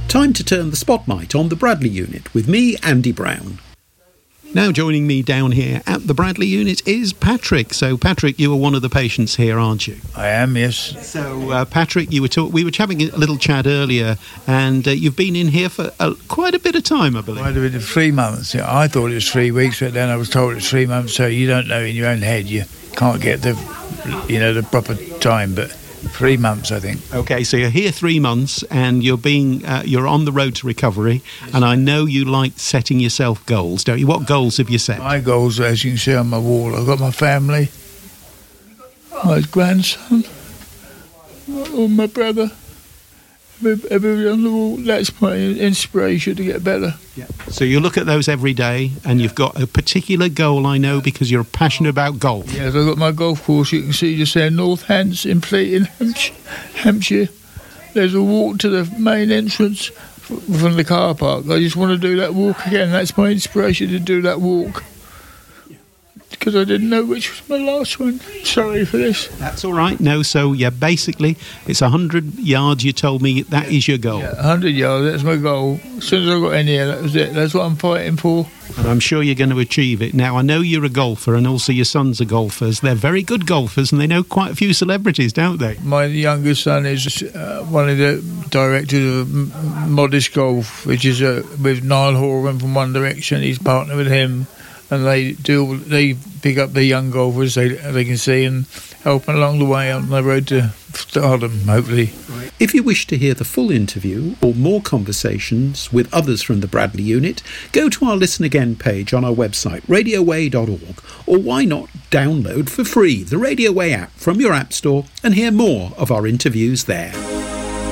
Time to turn the spotlight on the Bradley unit with me, Andy Brown. Now joining me down here at the Bradley unit is Patrick. So, Patrick, you are one of the patients here, aren't you? I am, yes. So, Patrick, we were having a little chat earlier, and you've been in here for quite a bit of time, I believe. Quite a bit of 3 months. Yeah, I thought it was 3 weeks, but then I was told it's 3 months, so you don't know in your own head. You can't get the proper time, but 3 months, I think. Okay, so you're here 3 months, and you're on the road to recovery, and I know you like setting yourself goals, don't you? What goals have you set? My goals, as you can see on my wall, I've got my family, my grandson, my brother, everybody on the wall. That's my inspiration to get better. Yeah. So you look at those every day, and you've got a particular goal, I know, because you're passionate about golf. Yes, I've got my golf course. You can see just there, North Hants in Fleet in Hampshire. There's a walk to the main entrance from the car park. I just want to do that walk again. That's my inspiration to do that walk. Because I didn't know which was my last one. Sorry for this. That's all right. No, so, yeah, basically, it's 100 yards, you told me, that is your goal. Yeah, 100 yards, that's my goal. As soon as I got in here, that was it. That's what I'm fighting for. And I'm sure you're going to achieve it. Now, I know you're a golfer, and also your sons are golfers. They're very good golfers, and they know quite a few celebrities, don't they? My youngest son is one of the directors of Modest Golf, which is with Niall Horan from One Direction. He's partnered with him. And they pick up the young golfers they can see and help them along the way on the road to stardom, hopefully. If you wish to hear the full interview or more conversations with others from the Bradley unit, go to our Listen Again page on our website, radioway.org, or why not download for free the Radio Way app from your app store and hear more of our interviews there.